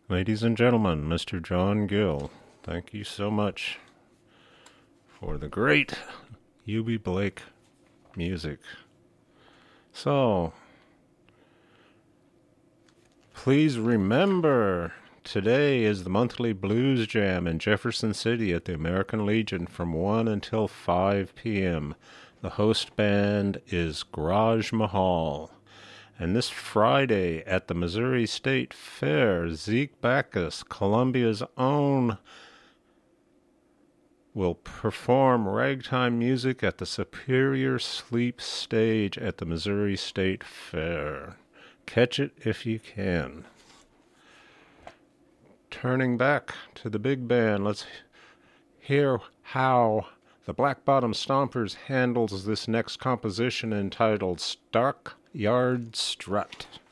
Ladies and gentlemen, Mr. John Gill, thank you so much for the great Eubie Blake music. So, please remember, today is the monthly Blues Jam in Jefferson City at the American Legion from 1 until 5 p.m. The host band is Garage Mahal. And this Friday at the Missouri State Fair, Zeke Backus, Columbia's own, will perform ragtime music at the Superior Sleep Stage at the Missouri State Fair. Catch it if you can. Turning back to the big band, let's hear how the Black Bottom Stompers handles this next composition entitled Stockyard Strut.